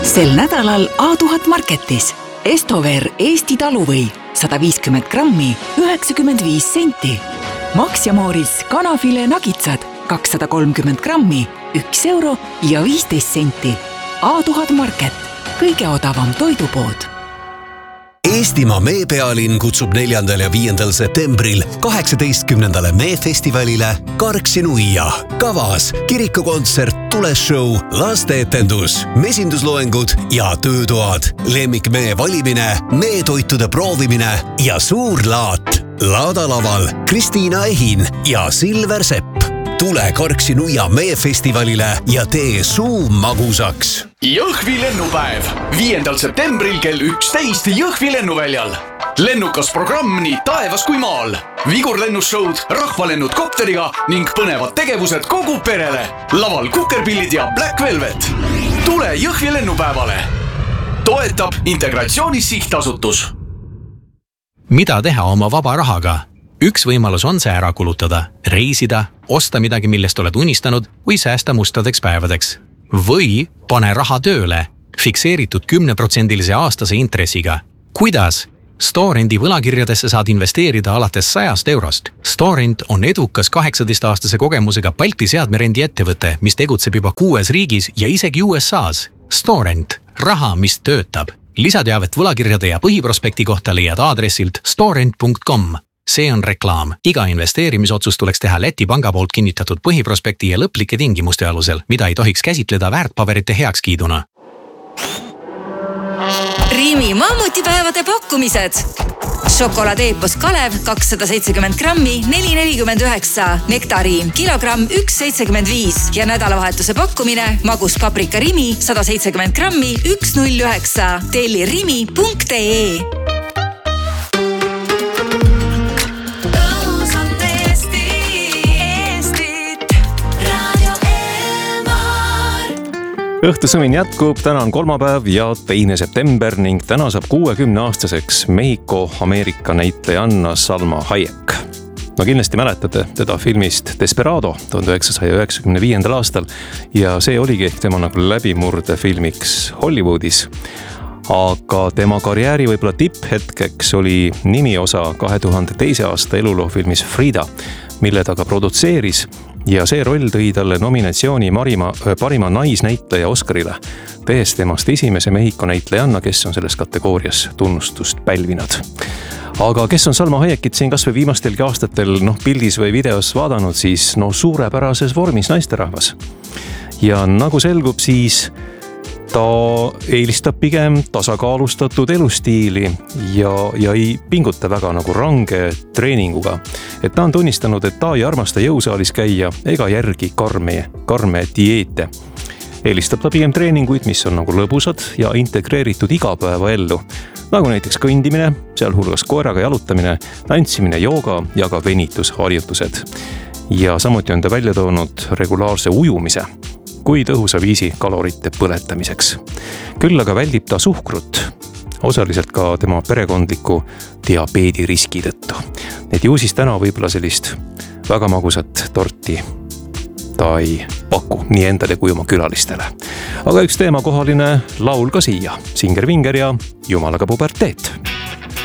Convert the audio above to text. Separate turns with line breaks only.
Sel nädalal A1000 Marketis Estover Eesti taluvõi 150 grammi 95 senti. Max ja Mooris kanafile nagitsad 230 grammi 1 euro ja 15 senti. A1000 Market, kõige odavam toidupood.
Eestimaa meepealinn kutsub 4. ja 5. septembril 18. meefestivalile Karksi nuia. Kavas kirikukontsert, tuleshow, lasteetendus, mesindusloengud ja töötoad, lemmikmee valimine, meetoitude proovimine ja suur laat. Laadalaval Kristiina Ehin ja Silver Sepp. Tule Karksi nuia meefestivalile ja tee suu magusaks.
Jõhvi lennupäev 5. septembril kell 11 Jõhvi lennuväljal. Lennukas programm nii taevas kui maal. Vigurlennusshowd, rahvalennud kopteriga ning põnevad tegevused kogu perele. Laval Kukerpillid ja Black Velvet. Tule Jõhvi lennupäevale. Toetab Integratsioonis sihtasutus.
Mida teha oma vaba rahaga? Üks võimalus on see ära kulutada, reisida, osta midagi, millest oled unistanud või säästa mustadeks päevadeks. Või pane raha tööle, fikseeritud 10% aastase intressiga. Kuidas? Storendi võlakirjadesse saad investeerida alates 100 eurost. Storend on edukas 18-aastase kogemusega Balti seadmerendi ettevõte, mis tegutseb juba 6 riigis ja isegi USAs. Storend, raha, mis töötab. Lisateavet võlakirjade ja põhiprospekti kohta leiad aadressilt storend.com. See on reklaam. Iga investeerimisotsus tuleks teha Läti panga poolt kinnitatud põhiprospekti ja lõplike tingimuste alusel, mida ei tohiks käsitleda väärtpaberite heakskiiduna.
Rimi mammutipäevade pakkumised. Šokoladeepos Kalev 270 grammi 4,49. Nektariin kilogramm 1,75 ja nädalavahetuse pakkumine magus paprika Rimi 170 grammi 1,09. Telli rimi.ee.
Õhtusumin jätkub, täna on kolmapäev ja 2. september ning täna saab 60-aastaseks Mehhiko-Ameerika näitlejanna Salma Hayek. No kindlasti mäletate teda filmist Desperado 1995. aastal ja see oligi ehk tema nagu läbimurde filmiks Hollywoodis. Aga tema karjääri võibolla tipphetkeks oli nimiosa 2002. aasta eluloofilmis Frida, mille ta ka produtseeris ja see roll tõi talle nominatsiooni parima naisnäitleja Oscarile, tehes temast esimese Mehhiko näitlejanna, kes on selles kategoorias tunnustust pälvinud. Aga kes on Salma Hayekit siin kas või viimastelgi aastatel pildis või videos vaadanud, siis suurepärases vormis naisterahvas. Ja nagu selgub, siis ta eelistab pigem tasakaalustatud elustiili ja ei pinguta väga nagu range treeninguga. Et ta on tunnistanud, et ta ei armasta jõusaalis käia ega järgi karme dieete. Eelistab ta pigem treeninguid, mis on nagu lõbusad ja integreeritud igapäevaellu, nagu näiteks kõndimine, sealhulgas koeraga jalutamine, tantsimine, jooga ja ka venitusharjutused. Ja samuti on ta välja toonud regulaarse ujumise kui tõhusa viisi kalorite põletamiseks. Küll aga väldib ta suhkrut, osaliselt ka tema perekondliku diabeedi riski tõttu. Ju siis täna võib-olla sellist väga magusat torti ta ei paku nii endale kui oma külalistele. Aga üks teemakohaline laul ka siia. Singer Vinger ja Jumalaga puberteet.